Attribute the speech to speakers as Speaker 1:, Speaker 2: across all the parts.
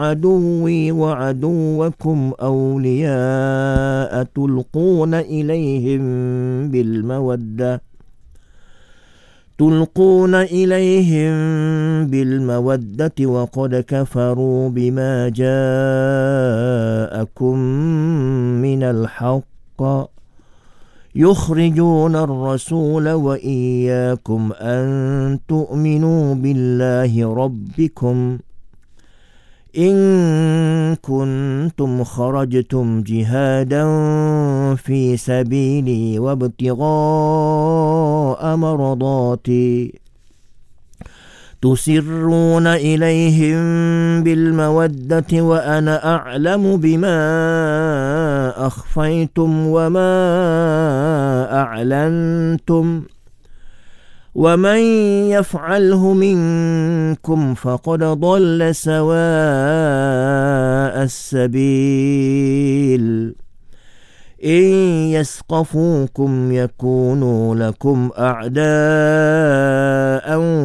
Speaker 1: عدوي وعدوكم أولياء تلقون إليهم بالمودة وقد كفروا بما جاءكم من الحق يخرجون الرسول وإياكم أن تؤمنوا بالله ربكم إن كنتم خرجتم جهادا في سبيلي وابتغاء مرضاتي تسرون إليهم بالمودة وأنا أعلم بما أخفيتم وما أعلنتم ومن يفعله منكم فقد ضل سواء السبيل إن يثقفوكم يكونوا لكم أعداء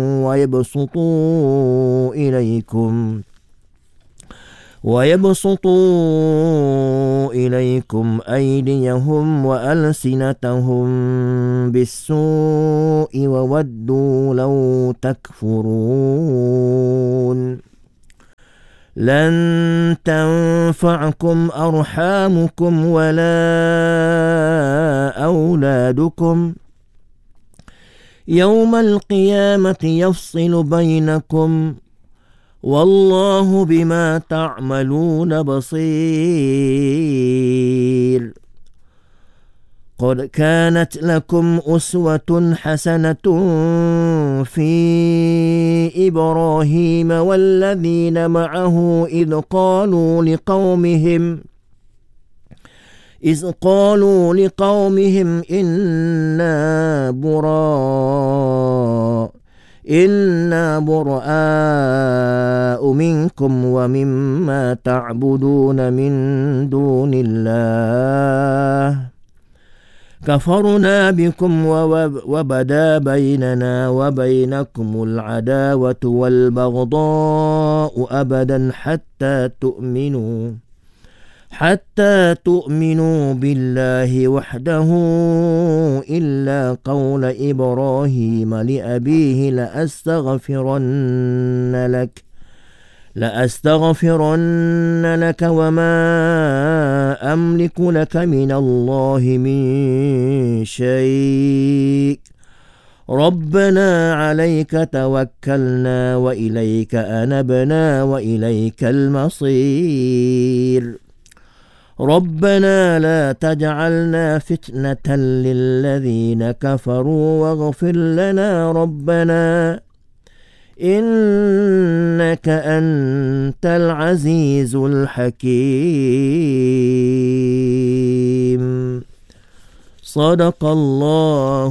Speaker 1: ويبسطوا إليكم أيديهم وألسنتهم بالسوء وودوا لو تكفرون لن تنفعكم أرحامكم ولا أولادكم يوم القيامة يفصل بينكم والله بما تعملون بصير قد كانت لكم أسوة حسنة في إبراهيم والذين معه إذ قالوا لقومهم إنا براء منكم ومما تعبدون من دون الله كفرنا بكم وبدا بيننا وبينكم العداوة والبغضاء أبدا حتى تؤمنوا بالله وحده إلا قول إبراهيم لأبيه لأستغفرن لك وما أملك لك من الله من شيء ربنا عليك توكلنا وإليك أنبنا وإليك المصير ربنا لا تجعلنا فتنة للذين كفروا واغفر لنا ربنا إنك أنت العزيز الحكيم صدق الله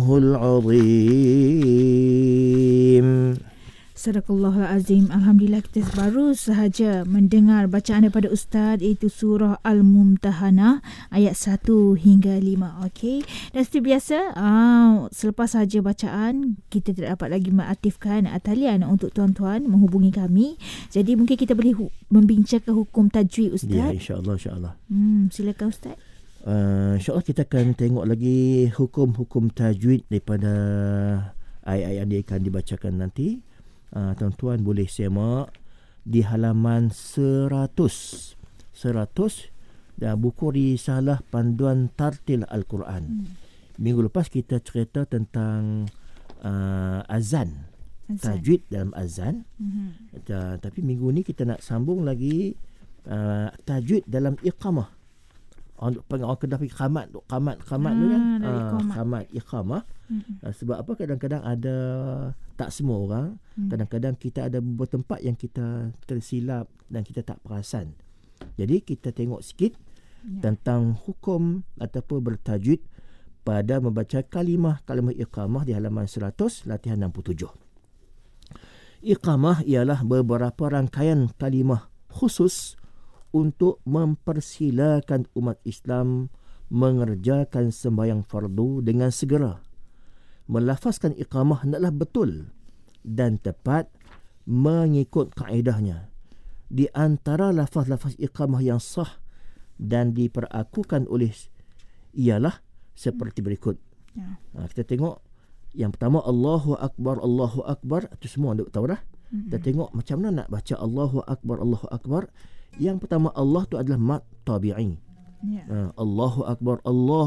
Speaker 1: العظيم.
Speaker 2: Sadaqallahul Azim. Alhamdulillah, kita baru sahaja mendengar bacaan daripada Ustaz, iaitu surah Al-Mumtahanah ayat 1 hingga 5. Okey. Dan seperti biasa, selepas sahaja bacaan, kita tidak dapat lagi mengaktifkan talian untuk tuan-tuan menghubungi kami. Jadi mungkin kita boleh membincangkan hukum tajwid, Ustaz.
Speaker 1: Ya, insya-Allah.
Speaker 2: Silakan Ustaz.
Speaker 1: InsyaAllah kita akan tengok lagi hukum-hukum tajwid daripada ayat-ayat yang akan dibacakan nanti. Tuan-tuan boleh semak di halaman 100 dan buku Risalah Panduan Tartil Al-Quran. Minggu lepas kita cerita tentang azan, tajwid dalam azan. Tapi minggu ni kita nak sambung lagi tajwid dalam iqamah. Orang kena qamat tu kan. Qamat iqamah. Sebab apa, kadang-kadang ada, tak semua orang, kadang-kadang kita ada beberapa tempat yang kita tersilap dan kita tak perasan. Jadi kita tengok sikit tentang hukum ataupun bertajwid pada membaca kalimah iqamah di halaman 100, latihan 67. Iqamah ialah beberapa rangkaian kalimah khusus untuk mempersilakan umat Islam mengerjakan sembahyang fardu dengan segera. Melafazkan iqamah hendaklah betul dan tepat mengikut kaedahnya. di antara lafaz-lafaz iqamah yang sah dan diperakukan oleh ialah seperti berikut. Kita tengok yang pertama Allahu Akbar, itu semua anda tahu dah. Kita tengok macam mana nak baca Allahu Akbar. Yang pertama Allah tu adalah mad tabi'i. Allahu Akbar.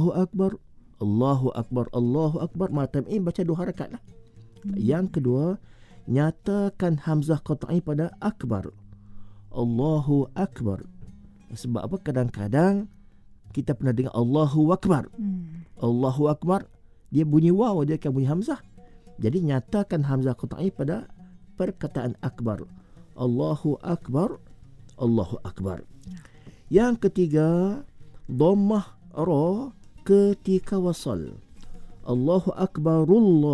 Speaker 1: Mad tabi'i baca 2 harakat lah. Yang kedua, nyatakan hamzah qat'i pada akbar. Allahu Akbar. Sebab apa? Kadang-kadang kita pernah dengar Allahu Akbar. Allahu Akbar, dia bunyi waw, dia akan bunyi hamzah. Jadi nyatakan hamzah qat'i pada perkataan akbar. Allahu Akbar. Yang ketiga, dhammah ra ketika wasal. Allahu Akbar.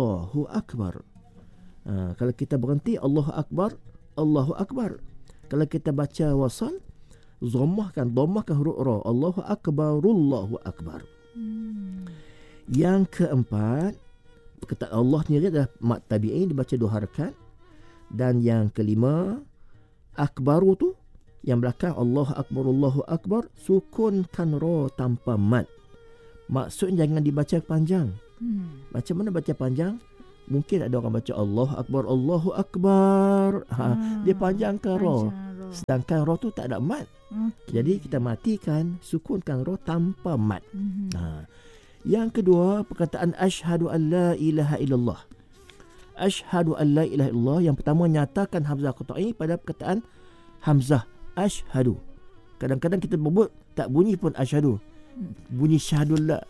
Speaker 1: Kalau kita berhenti Allahu Akbar. Kalau kita baca wasal, dhammahkan huruf ra. Allahu Akbar. Yang keempat, perkataan Allah ni adalah mad tabi'i, dibaca 2 harakat. Dan yang kelima, akbaru tu yang belakang Allahu Akbar, sukunkan ra tanpa mad. Maksudnya jangan dibaca panjang. Macam mana baca panjang? Mungkin ada orang baca Allahu Akbar. Dia panjangkan ra. Sedangkan ra tu tak ada mad. Jadi kita matikan, sukunkan ra tanpa mad. Yang kedua, perkataan asyhadu an la ilaha illallah. Asyhadu an la ilaha illallah, yang pertama nyatakan hamzah qat'i pada perkataan hamzah asyhadu. Kadang-kadang kita berbut tak bunyi pun asyhadu. Bunyi syahadullah.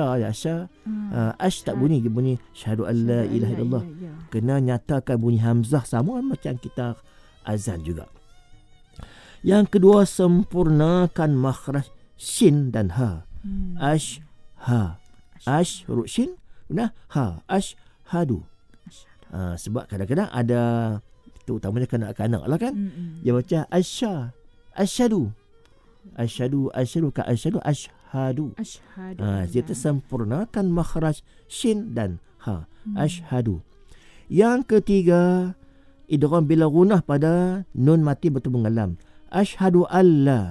Speaker 1: Ash tak bunyi, dia bunyi syahadu an la ilaha illallah. Kena nyatakan bunyi hamzah, sama macam kita azan juga. Yang kedua, sempurnakan makhraj shin dan ha. Huruf shin, ha, asyhadu. Sebab kadang-kadang ada, terutamanya kanak-kanak lah kan, dia baca asyhadu. Kita sempurnakan makhraj shin dan ha. Asyhadu. Yang ketiga, idgham bila gunah pada nun mati bertemu dengan lam. Asyhadu alla,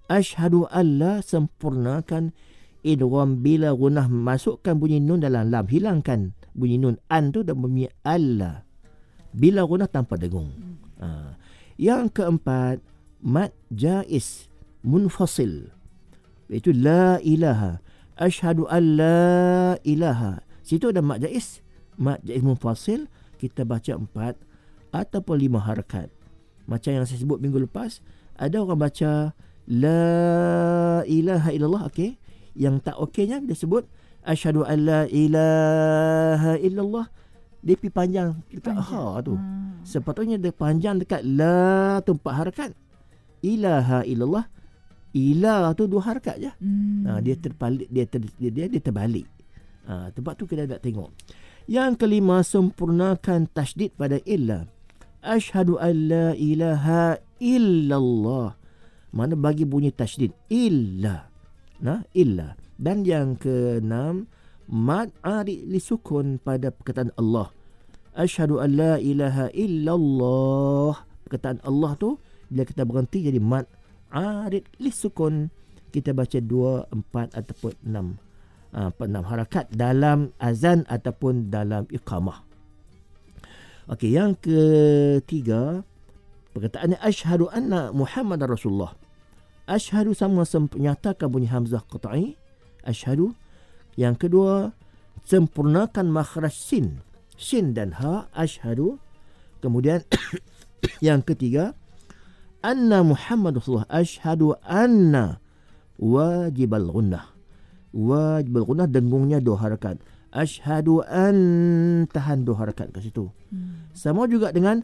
Speaker 1: sempurnakan idgham bila gunah, masukkan bunyi nun dalam lam, hilangkan bunyi nun an tu dan bunyi alla. Bila gunah tanpa dengung. Yang keempat, mad jaiz munfasil, iaitu la ilaha. Asyhadu an la ilaha, situ ada mad jaiz munfasil. Kita baca 4 ataupun 5 harakat. Macam yang saya sebut minggu lepas, ada orang baca la ilaha illallah, okey. Yang tak okeynya dia sebut asyhadu an la ilaha illallah, dia pergi panjang dekat ha tu. Sepatutnya dia panjang dekat la tu 4 harakat. Ilaha illallah, ila tu 2 harakat je. Dia terbalik, dia terbalik. Tempat tu kita nak tengok. Yang kelima, sempurnakan tasydid pada illa. Asyhadu an la ilaha illallah, mana bagi bunyi tasydid illa. Illa. Dan yang keenam, mad arid li sukun pada perkataan Allah. Asyhadu an la ilaha illallah, perkataan Allah tu bila kita berhenti jadi mad arid li sukun. Kita baca 2, 4 ataupun 6 harakat dalam azan ataupun dalam iqamah. Okey, yang ketiga, perkataannya asyhadu anna Muhammadar Rasulullah. Asyhadu sama menyatakan bunyi hamzah qat'i, asyhadu. Yang kedua, sempurnakan makhraj sin dan ha, asyhadu. Kemudian yang ketiga, anna Muhammad Rasulullah. Asyhadu anna wajibal gunnah. Wajibal gunnah, dengungnya 2 harakat. Asyhadu an, tahan 2 harakat kat situ. Sama juga dengan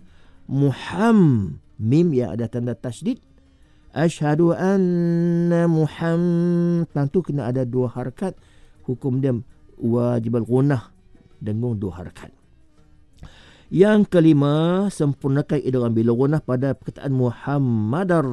Speaker 1: mim yang ada tanda tasydid. Asyhadu anna tentu kena ada 2 harakat. Hukum dia wajibal gunnah, dengung 2 harakat. Yang kelima, sempurnakan idgham bila gunnah pada perkataan Muhammadar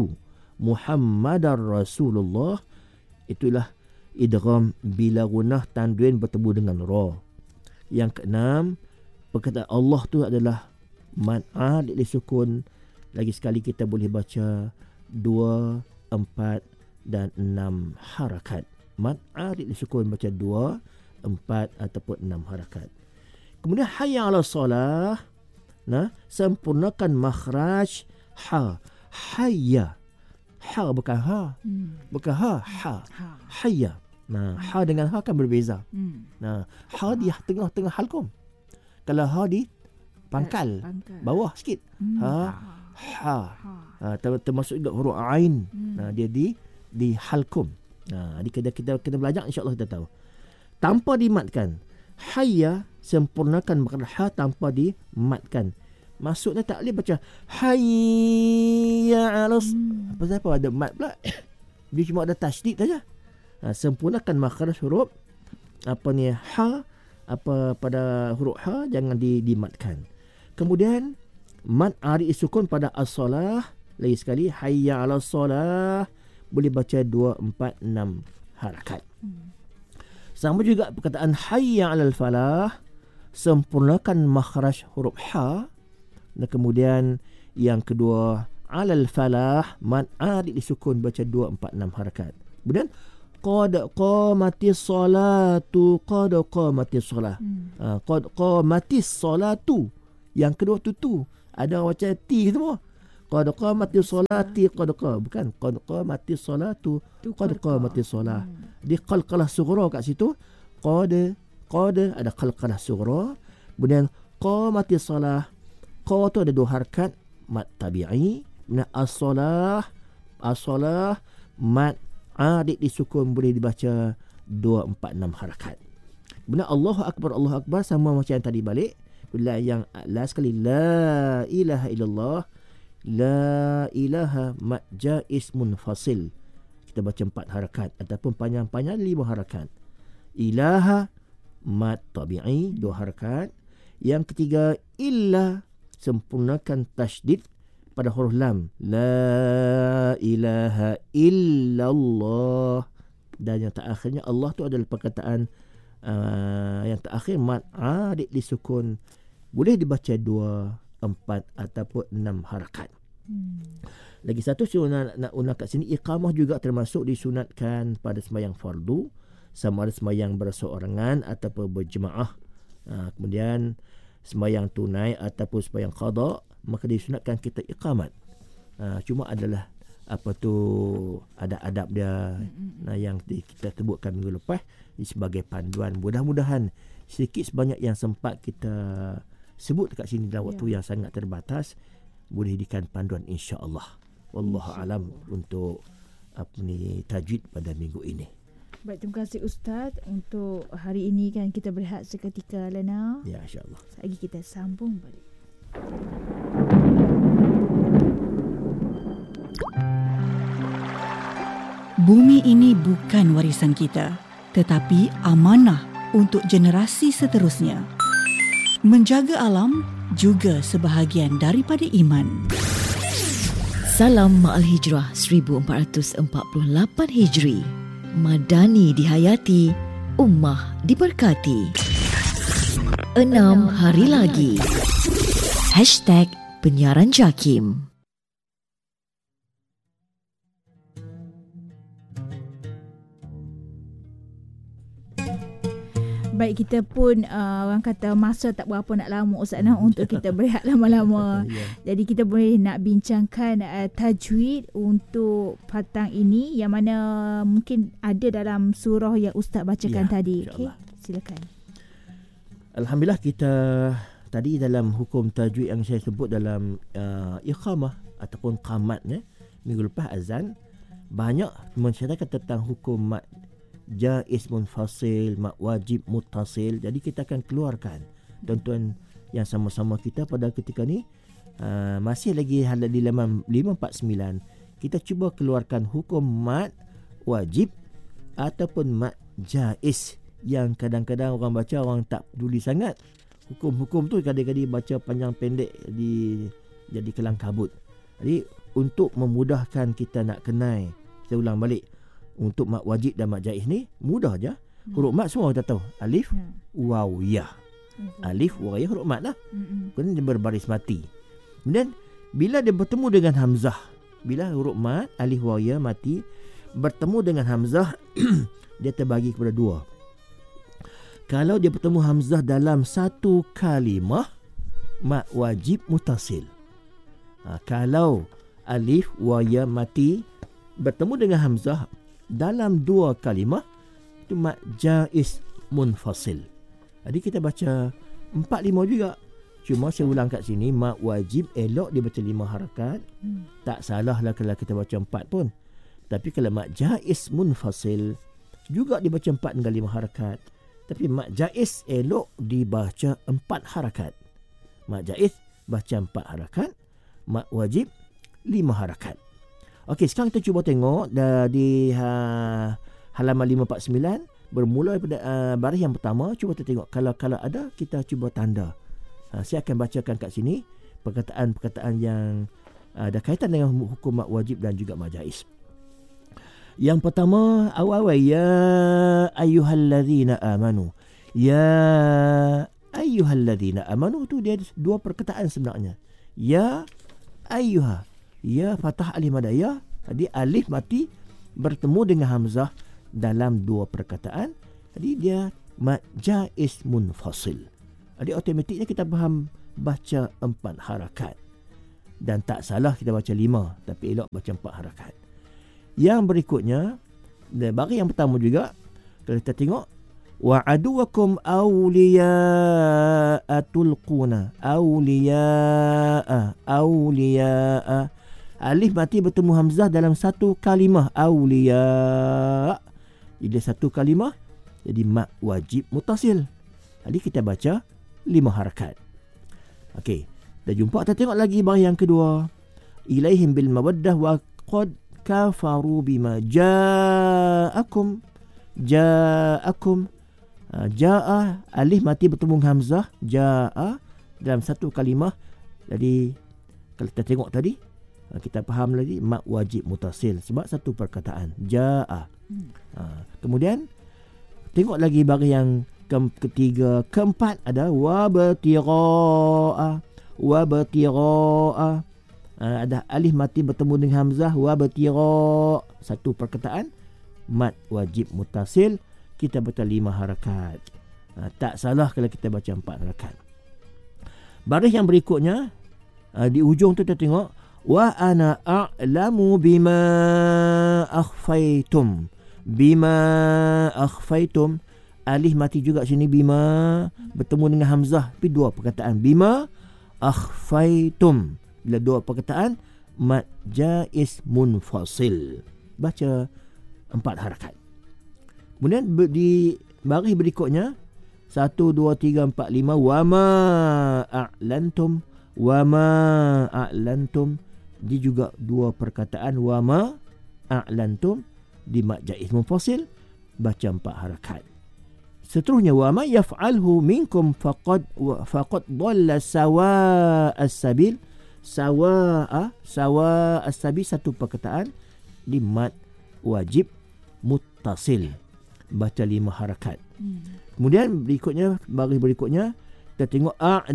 Speaker 1: Rasulullah. Itulah idgham bila gunnah tanwin bertemu dengan ra. Yang keenam, perkataan Allah tu adalah mad arid li sukun Lagi sekali kita boleh baca 2, 4 dan 6 harakat. Mad arid disukun baca 2, 4 ataupun 6 harakat. Kemudian hayya 'ala solah, sempurnakan makhraj ha. Hayya. Ha bukan ha. Bukan ha. Hayya. Ha dengan ha kan berbeza. Ha di tengah-tengah halqum. Kalau ha di pangkal. Bawah sikit. Ha. Termasuk juga huruf ain. Dia di halqum. Kita kena belajar, insya-Allah kita tahu. Tanpa dimatkan. Hayya, sempurnakan makhraj ha tanpa dimatkan. Maksudnya tak boleh baca hayya 'ala apa ada mat pula. Dia cuma ada tasydid saja. Sempurnakan makhraj huruf ha pada huruf ha jangan dimatkan. Kemudian mad arid sukun pada as-solah. Lagi sekali hayya 'ala solah boleh baca 2, 4, 6 harakat. Sama juga perkataan hayya 'alal falah, sempurnakan makhraj huruf ha. Dan kemudian yang kedua 'alal falah, mad arid disukun baca 2, 4, 6 harakat. Kemudian qad qamatis salatu, qad qamatis solah. Qad qamatis salatu. Yang kedua tu ada baca ti semua. Qad qamatis salati, qad bukan qad qamatis salatu, qad qamatis solah. Di qalqalah sughra kat situ. Qad ada qalqalah sughra. Kemudian qamatis salah. Qa tu ada 2 harakat mad tabi'i. Kemudian as-salah mad arid disukun boleh dibaca 2, 4, 6 harakat. Kemudian Allahu akbar sama macam yang tadi balik. Bila yang last sekali la ilaha illallah, la ilaha mad jaiz munfasil. Kita baca 4 harakat ataupun panjang-panjang 5 harakat. Ilaha mad tabi'i 2 harakat. Yang ketiga illa, sempurnakan tasydid pada huruf lam. La ilaha illallah. Dan yang terakhirnya Allah tu adalah perkataan yang terakhir mad arid disukun. Boleh dibaca 2, 4 ataupun 6 harakat. Lagi satu nak kat sini, iqamah juga termasuk disunatkan pada sembahyang fardu, sama ada sembahyang berseorangan ataupun berjemaah. Kemudian sembahyang tunai ataupun sembahyang qada, maka disunatkan kita iqamat. Cuma adalah ada adab dia yang kita sebutkan minggu lepas sebagai panduan. Mudah-mudahan sedikit sebanyak yang sempat kita sebut dekat sini dalam waktu yang sangat terbatas boleh dijadikan panduan, insya-Allah. Wallahu alam untuk tajwid pada minggu ini.
Speaker 2: Baik, terima kasih Ustaz. Untuk hari ini kan kita berehat seketika, Lena.
Speaker 1: Ya, insya-Allah.
Speaker 2: Lagi kita sambung balik.
Speaker 3: Bumi ini bukan warisan kita, tetapi amanah untuk generasi seterusnya. Menjaga alam juga sebahagian daripada iman.
Speaker 4: Salam Ma'al Hijrah 1448 Hijri. Madani dihayati, ummah diberkati. 6 hari lagi. #Penyiaran Jakim.
Speaker 2: Baik, kita pun orang kata masa tak berapa nak lama Ustaz untuk kita berehat lama-lama. Jadi kita boleh nak bincangkan tajwid untuk petang ini yang mana mungkin ada dalam surah yang Ustaz bacakan tadi. Okey, silakan.
Speaker 1: Alhamdulillah, kita tadi dalam hukum tajwid yang saya sebut dalam iqamah ataupun qamat minggu lepas azan, banyak menceritakan tentang hukum mad jaiz munfasil, mad wajib muttasil. Jadi kita akan keluarkan tuan-tuan yang sama-sama kita pada ketika ni masih lagi di halaman 549. Kita cuba keluarkan hukum mad wajib ataupun mad jaiz yang kadang-kadang orang baca orang tak peduli sangat. Hukum-hukum tu kadang-kadang baca panjang pendek jadi kelang kabut. Jadi untuk memudahkan kita nak kenal, saya ulang balik, untuk mad wajib dan mad jaiz ni mudah je. Huruf mad semua kita tahu. Alif, waw, ya. Alif, waw, ya huruf mad lah. Kemudian dia berbaris mati. Kemudian Bila dia bertemu dengan hamzah, bila huruf mat, alif waw ya mati bertemu dengan hamzah, dia terbagi kepada dua. Kalau dia bertemu hamzah dalam satu kalimah, mat wajib mutasil. Kalau alif waw ya mati bertemu dengan hamzah dalam dua kalimah, itu mat jaiz munfasil. Jadi kita baca 4-5 juga. Cuma saya ulang kat sini, mat wajib elok dia baca 5 harakat. Tak salah lah kalau kita baca 4 pun. Tapi kalau mat jaiz munfasil, juga dibaca 4 dengan 5 harakat. Tapi mat jaiz elok dibaca 4 harakat. Mat jaiz baca 4 harakat. Mat wajib 5 harakat. Okey, sekarang kita cuba tengok di halaman 549. Bermula daripada baris yang pertama. Cuba kita tengok. Kalau ada, kita cuba tanda. Saya akan bacakan kat sini perkataan-perkataan yang ada kaitan dengan hukum mat wajib dan juga mat jaiz. Yang pertama, awal-awal, ya ayyuhallazina amanu. Ya ayyuhallazina amanu tu dia dua perkataan sebenarnya. Ya ayyuha. Ya fathah alif mad ya. Jadi alif mati bertemu dengan hamzah dalam dua perkataan. Jadi dia mat jaiz munfasil. Jadi automatiknya kita faham baca 4 harakat. Dan tak salah kita baca 5, tapi elok baca 4 harakat. Yang berikutnya, baris yang pertama juga, kalau kita tengok, wa aduwakum awliya'a tulquna. Awliya'a. Alif mati bertemu hamzah dalam satu kalimah. Awliya'. Jadi satu kalimah, jadi mat wajib mutasil. Jadi kita baca 5 harakat. Okey, dah jumpa. Kita tengok lagi baris yang kedua. Ilaihim bil mawaddah wa qad kafaru bima ja'akum. Ja'a alif mati bertemu hamzah. Ja'a dalam satu kalimah. Jadi kalau kita tengok tadi, kita faham lagi mat wajib mutasil sebab satu perkataan. Ja'a. Kemudian tengok lagi baris yang ketiga, keempat ada wabtira'a. Ada alif mati bertemu dengan hamzah. Wabtira', satu perkataan, mat wajib mutasil. Kita baca 5 harakat. Tak salah kalau kita baca 4 harakat. Baris yang berikutnya, di ujung tu kita tengok wa ana a'lamu bima akhfaitum. Alif mati juga sini, bima bertemu dengan hamzah, tapi dua perkataan. Bima akhfaitum. Bila dua perkataan, mat jaiz munfasil. Baca 4 harakat. Kemudian di baris berikutnya 1, 2, 3, 4, 5 wama a'lantum. Dia juga dua perkataan. Wama a'lantum di mat jaiz munfasil, baca 4 harakat. Seterusnya, wa ma yaf'alhu minkum faqad dhalla sawa as-sabil. Sawa as-sabil, satu perkataan di mat wajib muttasil, baca 5 harakat. Kemudian berikutnya, baris berikutnya kita tengok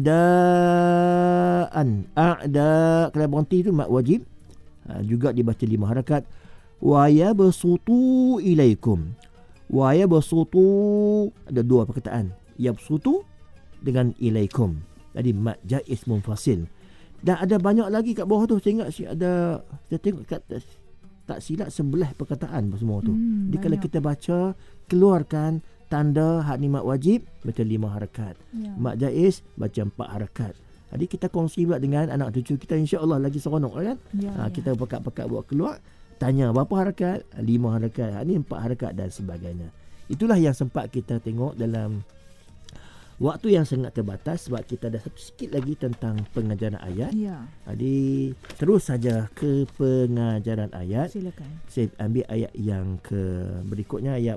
Speaker 1: a'daan. Kalau berhenti itu mat wajib, juga dibaca 5 harakat. Wa yabsutu ilaikum. Wa yabsutu, ada dua perkataan. Yabsutu dengan ilaikum. Jadi mat jaiz munfasil. Dan ada banyak lagi kat bawah tu. Saya tengok kat, tak silap 11 perkataan semua tu. Jadi kalau kita baca, keluarkan tanda hak ni mat wajib, baca 5 harakat. Mat jaiz, baca 4 harakat. Jadi kita kongsi pula dengan anak cucu kita, insya-Allah lagi seronok kan. Kita pekat-pekat buat keluar, tanya berapa harakat, 5 harakat, ni 4 harakat dan sebagainya. Itulah yang sempat kita tengok dalam waktu yang sangat terbatas, sebab kita ada sikit lagi tentang pengajaran ayat. Jadi terus saja ke pengajaran ayat.
Speaker 2: Silakan.
Speaker 1: Saya ambil ayat yang berikutnya, ayat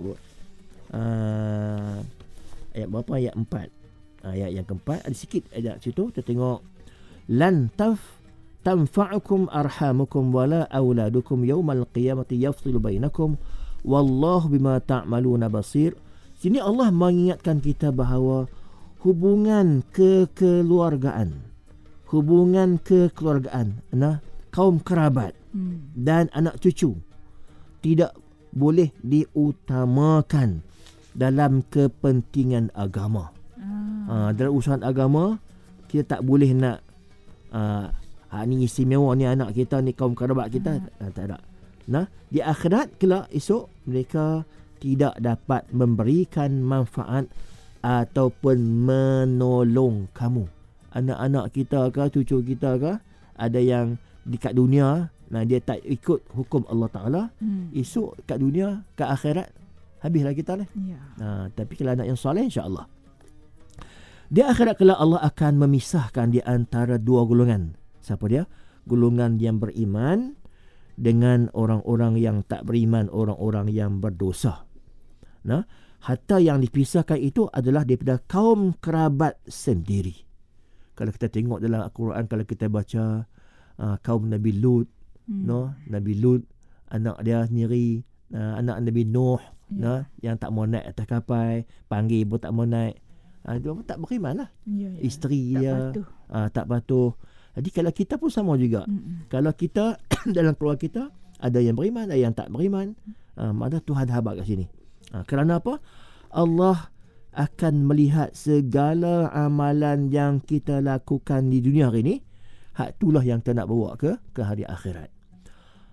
Speaker 1: berapa? Ayat 4. Ayat yang keempat, ada sikit ayat situ. Kita tengok, lan tanfa'ukum arhamukum wala auladukum yawmal qiyamati yafsilu bainakum wallahu bima ta'maluna basir. Sini Allah mengingatkan kita bahawa hubungan kekeluargaan, hubungan kekeluargaan, kaum kerabat dan anak cucu tidak boleh diutamakan dalam kepentingan agama. Dalam urusan agama, kita tak boleh nak ni istimewa, ni anak kita, ni kaum kerabat kita. Tak ada. Di akhirat kelak esok, mereka tidak dapat memberikan manfaat ataupun menolong kamu. Anak-anak kita ke, cucu kita ke, ada yang dekat dunia, dia tak ikut hukum Allah Ta'ala, esok kat dunia, kat akhirat, habislah kita lah. Tapi kalau anak yang soleh, insya-Allah. Di akhirat kelak Allah akan memisahkan di antara dua golongan. Siapa dia? Golongan yang beriman dengan orang-orang yang tak beriman, orang-orang yang berdosa. Hatta yang dipisahkan itu adalah daripada kaum kerabat sendiri. Kalau kita tengok dalam Al-Quran, kalau kita baca kaum Nabi Lut, Nabi Lut, anak dia sendiri, anak Nabi Nuh, yang tak mau naik atas kapal, panggil pun tak mau naik. Dia pun tak beriman lah. Isteri tak dia tak patuh. Jadi kalau kita pun sama juga. Kalau kita dalam keluarga kita ada yang beriman, ada yang tak beriman, mana Tuhan habaq kat sini. Kerana apa? Allah akan melihat segala amalan yang kita lakukan di dunia hari ini. Hak itulah yang kita nak bawa ke hari akhirat.